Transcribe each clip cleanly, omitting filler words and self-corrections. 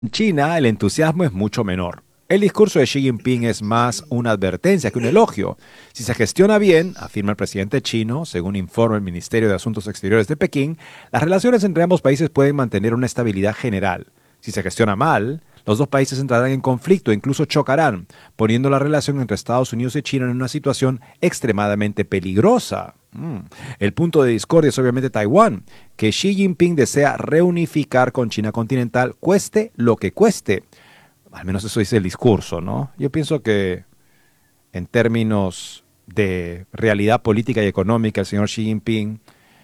En China, el entusiasmo es mucho menor. El discurso de Xi Jinping es más una advertencia que un elogio. Si se gestiona bien, afirma el presidente chino, según informa el Ministerio de Asuntos Exteriores de Pekín, las relaciones entre ambos países pueden mantener una estabilidad general. Si se gestiona mal, los dos países entrarán en conflicto e incluso chocarán, poniendo la relación entre Estados Unidos y China en una situación extremadamente peligrosa. El punto de discordia es obviamente Taiwán, que Xi Jinping desea reunificar con China continental, cueste lo que cueste. Al menos eso dice el discurso, ¿no? Yo pienso que en términos de realidad política y económica, el señor Xi Jinping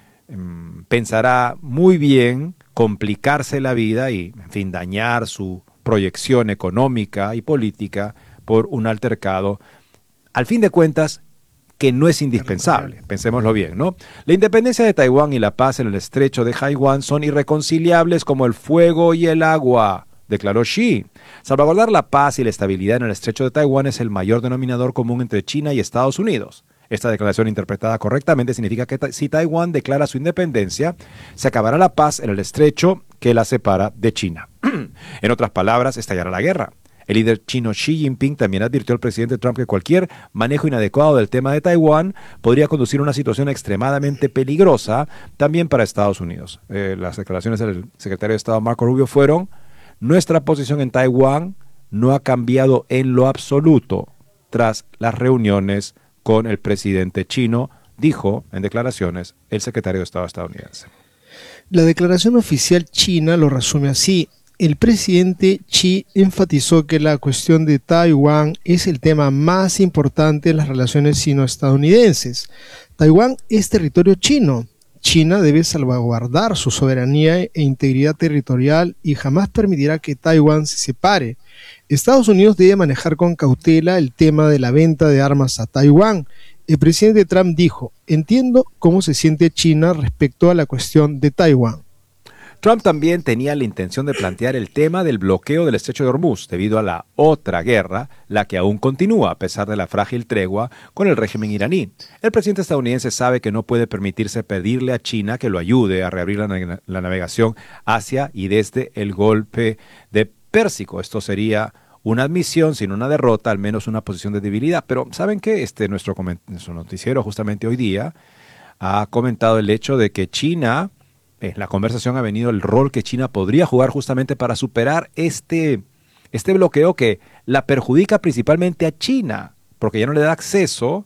pensará muy bien complicarse la vida y, en fin, dañar su proyección económica y política por un altercado, al fin de cuentas, que no es indispensable, pensémoslo bien, ¿no? La independencia de Taiwán y la paz en el estrecho de Haiwán son irreconciliables como el fuego y el agua, declaró Xi. Salvaguardar la paz y la estabilidad en el estrecho de Taiwán es el mayor denominador común entre China y Estados Unidos. Esta declaración interpretada correctamente significa que si Taiwán declara su independencia, se acabará la paz en el estrecho que la separa de China. En otras palabras, estallará la guerra. El líder chino Xi Jinping también advirtió al presidente Trump que cualquier manejo inadecuado del tema de Taiwán podría conducir a una situación extremadamente peligrosa también para Estados Unidos. Las declaraciones del secretario de Estado Marco Rubio fueron: nuestra posición en Taiwán no ha cambiado en lo absoluto tras las reuniones con el presidente chino, dijo en declaraciones el secretario de Estado estadounidense. La declaración oficial china lo resume así. El presidente Xi enfatizó que la cuestión de Taiwán es el tema más importante en las relaciones sino-estadounidenses. Taiwán es territorio chino. China debe salvaguardar su soberanía e integridad territorial y jamás permitirá que Taiwán se separe. Estados Unidos debe manejar con cautela el tema de la venta de armas a Taiwán. El presidente Trump dijo: entiendo cómo se siente China respecto a la cuestión de Taiwán. Trump también tenía la intención de plantear el tema del bloqueo del estrecho de Hormuz debido a la otra guerra, la que aún continúa a pesar de la frágil tregua con el régimen iraní. El presidente estadounidense sabe que no puede permitirse pedirle a China que lo ayude a reabrir la navegación hacia y desde el golpe de Pérsico. Esto sería una admisión, sin una derrota, al menos una posición de debilidad. Pero ¿saben qué? Nuestro noticiero justamente hoy día ha comentado el hecho de que China, en la conversación ha venido el rol que China podría jugar justamente para superar este bloqueo que la perjudica principalmente a China, porque ya no le da acceso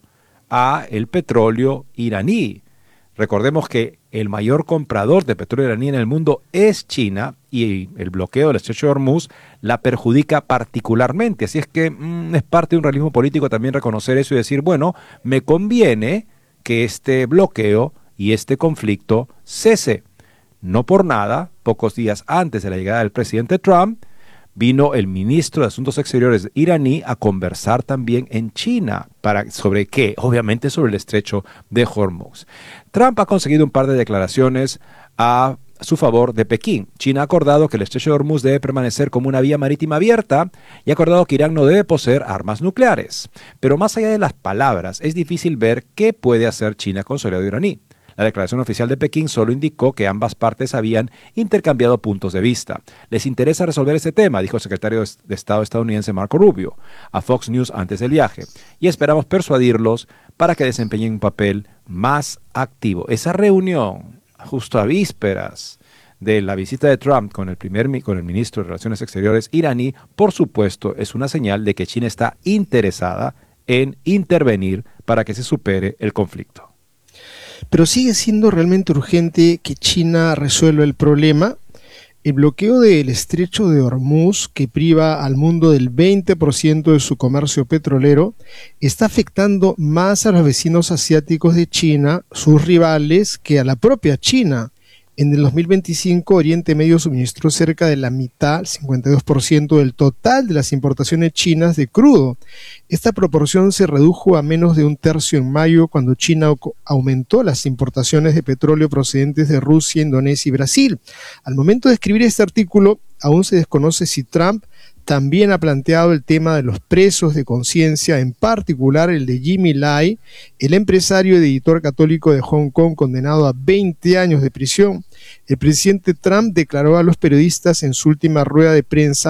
a el petróleo iraní. Recordemos que el mayor comprador de petróleo iraní en el mundo es China y el bloqueo del estrecho de Hormuz la perjudica particularmente. Así es que es parte de un realismo político también reconocer eso y decir, bueno, me conviene que este bloqueo y este conflicto cese. No por nada, pocos días antes de la llegada del presidente Trump, vino el ministro de Asuntos Exteriores iraní a conversar también en China. ¿Sobre qué? Obviamente sobre el estrecho de Hormuz. Trump ha conseguido un par de declaraciones a su favor de Pekín. China ha acordado que el estrecho de Hormuz debe permanecer como una vía marítima abierta y ha acordado que Irán no debe poseer armas nucleares. Pero más allá de las palabras, es difícil ver qué puede hacer China con su aliado iraní. La declaración oficial de Pekín solo indicó que ambas partes habían intercambiado puntos de vista. Les interesa resolver este tema, dijo el secretario de Estado estadounidense Marco Rubio a Fox News antes del viaje, y esperamos persuadirlos para que desempeñen un papel más activo. Esa reunión, justo a vísperas de la visita de Trump con el ministro de Relaciones Exteriores iraní, por supuesto, es una señal de que China está interesada en intervenir para que se supere el conflicto. Pero sigue siendo realmente urgente que China resuelva el problema. El bloqueo del estrecho de Hormuz, que priva al mundo del 20% de su comercio petrolero, está afectando más a los vecinos asiáticos de China, sus rivales, que a la propia China. En el 2025, Oriente Medio suministró cerca de la mitad, el 52% del total de las importaciones chinas de crudo. Esta proporción se redujo a menos de un tercio en mayo, cuando China aumentó las importaciones de petróleo procedentes de Rusia, Indonesia y Brasil. Al momento de escribir este artículo, aún se desconoce si Trump también ha planteado el tema de los presos de conciencia, en particular el de Jimmy Lai, el empresario y editor católico de Hong Kong condenado a 20 años de prisión. El presidente Trump declaró a los periodistas en su última rueda de prensa